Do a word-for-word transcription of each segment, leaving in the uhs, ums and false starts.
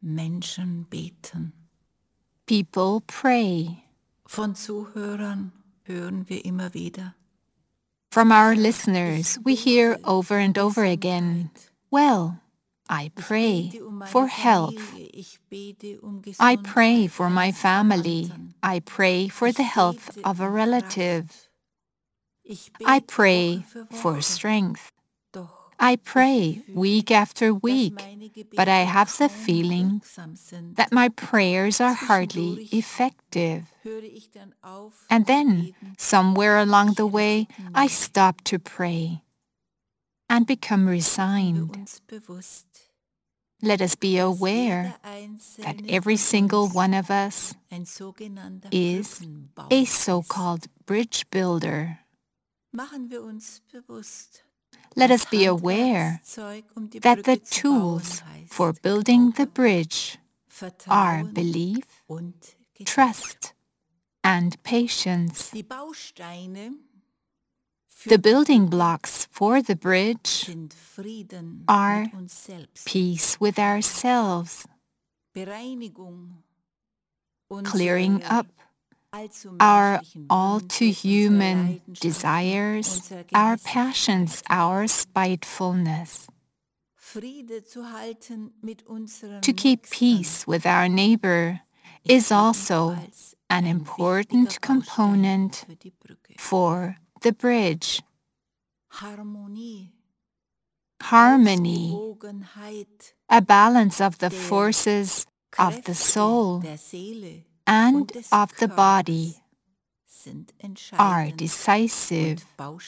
Menschen beten. People pray. Von Zuhörern hören wir immer wieder. From our listeners, we hear over and over again, well, I pray for health. I pray for my family. I pray for the health of a relative. I pray for strength. I pray week after week, but I have the feeling that my prayers are hardly effective. And then, somewhere along the way, I stop to pray and become resigned. Let us be aware that every single one of us is a so-called bridge builder. Let us be aware that the tools for building the bridge are belief, trust, and patience. The building blocks for the bridge are peace with ourselves, clearing up our all-too-human desires, our passions, our spitefulness. To keep peace with our neighbor is also an important component for the bridge. Harmony, a balance of the forces of the soul and of the body, are decisive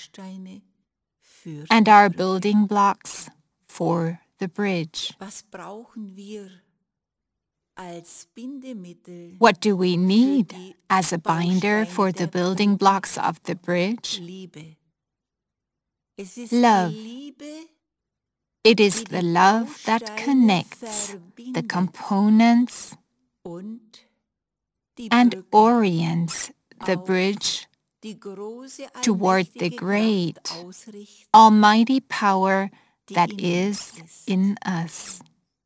and are building blocks for the bridge. What do we need as a binder for the building blocks of the bridge? Love. It is the love that connects the components and orients the bridge toward the great, almighty power that is in us.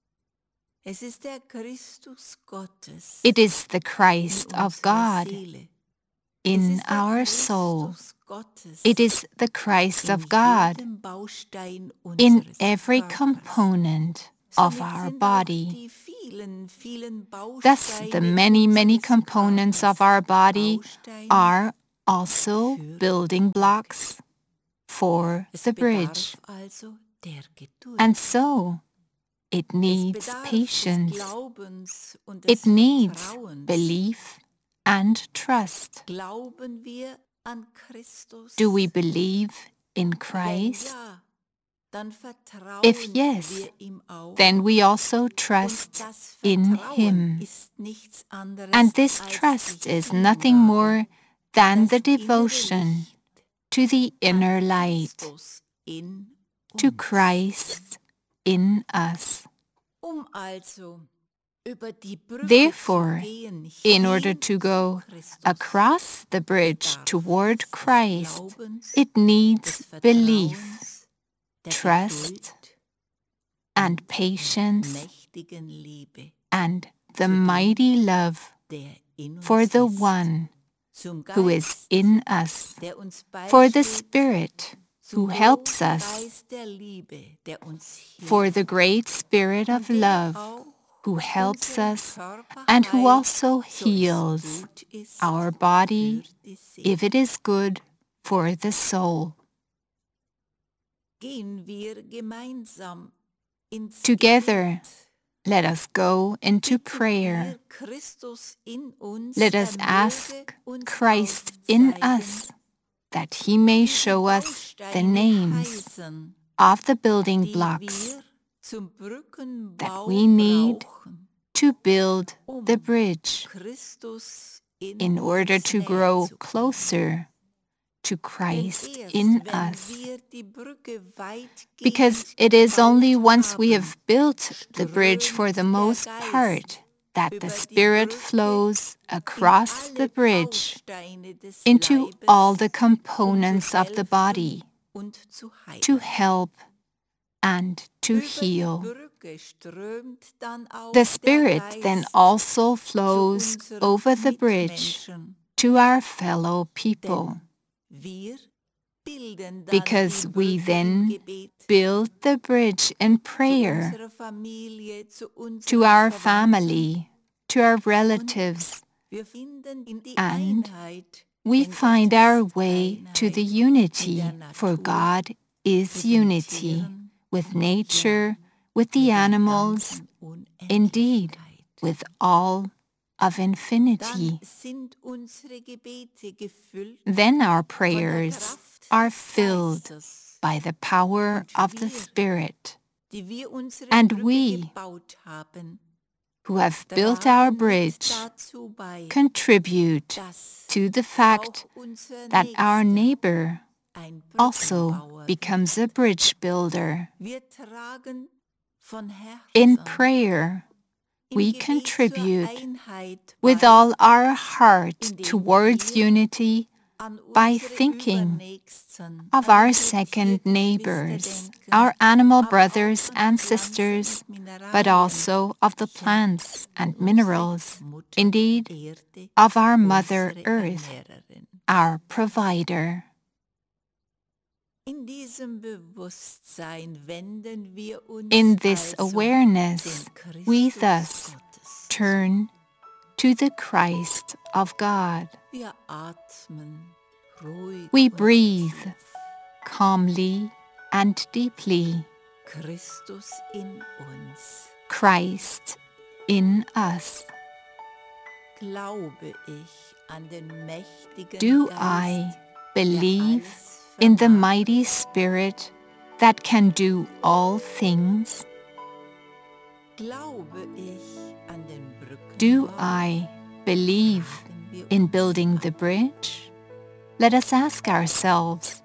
It is the Christ of God in our soul. It is the Christ of God in every component of our body. Thus, the many, many components of our body are also building blocks for the bridge. And so, it needs patience. It needs belief and trust. Do we believe in Christ? If yes, then we also trust in Him. And this trust is nothing more than the devotion to the inner light, to Christ in us. Therefore, in order to go across the bridge toward Christ, it needs belief, trust, and patience, and the mighty love for the One who is in us, for the Spirit who helps us, for the great Spirit of love who helps us and who also heals our body if it is good for the soul. Together, let us go into prayer. Let us ask Christ in us that He may show us the names of the building blocks that we need to build the bridge in order to grow closer to Christ in us. Because it is only once we have built the bridge for the most part that the Spirit flows across the bridge into all the components of the body to help and to heal. The Spirit then also flows over the bridge to our fellow people, because we then build the bridge in prayer to our family, to our relatives, and we find our way to the unity, for God is unity with nature, with the animals, indeed, with all of infinity. Then our prayers are filled by the power of the Spirit, and we, who have built our bridge, contribute to the fact that our neighbor also becomes a bridge builder. In prayer, we contribute with all our heart towards unity by thinking of our second neighbors, our animal brothers and sisters, but also of the plants and minerals, indeed, of our Mother Earth, our provider. In this awareness, we thus turn to the Christ of God. We breathe calmly and deeply. Christ in us. Do I believe in the mighty Spirit that can do all things? Do I believe in building the bridge? Let us ask ourselves,